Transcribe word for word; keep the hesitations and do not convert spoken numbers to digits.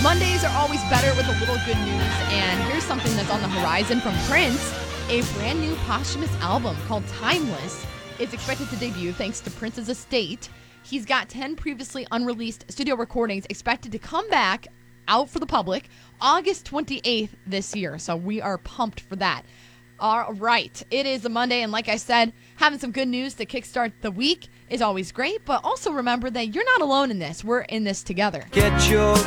Mondays are always better with a little good news, and here's something that's on the horizon from Prince, a brand new posthumous album called Timeless. It's expected to debut thanks to Prince's estate. He's got ten previously unreleased studio recordings expected to come back out for the public August twenty-eighth this year, so we are pumped for that. All right, it is a Monday, and like I said, having some good news to kickstart the week is always great, but also remember that you're not alone in this. We're in this together. Get your